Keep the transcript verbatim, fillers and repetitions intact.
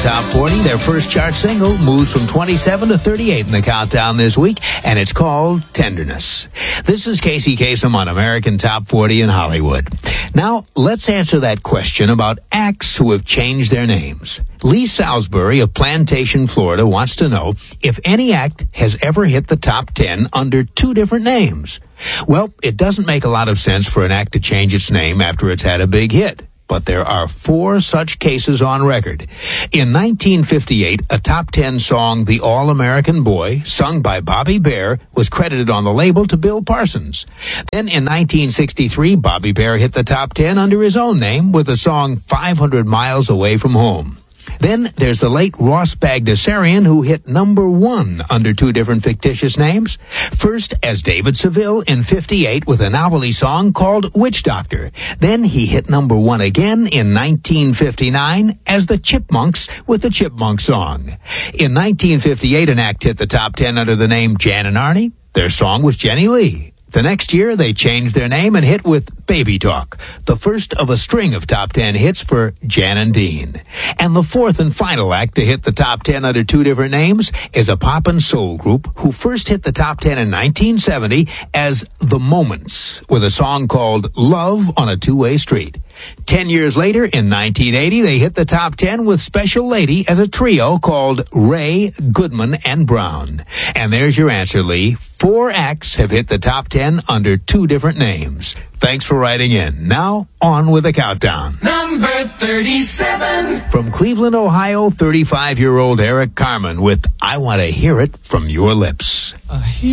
Top forty. Their first chart single moves from twenty-seven to thirty-eight in the countdown this week, and it's called Tenderness. This is Casey Kasem on American Top forty in Hollywood. Now, let's answer that question about acts who have changed their names. Lee Salisbury of Plantation, Florida, wants to know if any act has ever hit the top ten under two different names. Well, it doesn't make a lot of sense for an act to change its name after it's had a big hit. But there are four such cases on record. In nineteen fifty-eight, a top ten song, The All-American Boy, sung by Bobby Bare, was credited on the label to Bill Parsons. Then in nineteen sixty-three, Bobby Bare hit the top ten under his own name with the song five hundred miles Away from Home. Then there's the late Ross Bagdasarian, who hit number one under two different fictitious names. First as David Seville in fifty-eight with a novelty song called Witch Doctor. Then he hit number one again in nineteen fifty-nine as the Chipmunks with the Chipmunk song. In nineteen fifty-eight, an act hit the top ten under the name Jan and Arnie. Their song was Jenny Lee. The next year, they changed their name and hit with Baby Talk, the first of a string of top ten hits for Jan and Dean. And the fourth and final act to hit the top ten under two different names is a pop and soul group who first hit the top ten in nineteen seventy as The Moments, with a song called Love on a Two-Way Street. Ten years later, in nineteen eighty, they hit the top ten with Special Lady as a trio called Ray, Goodman, and Brown. And there's your answer, Lee. Four acts have hit the top ten under two different names. Thanks for writing in. Now, on with the countdown. Number thirty-seven. From Cleveland, Ohio, thirty-five-year-old Eric Carmen with I Want to Hear It From Your Lips. Uh,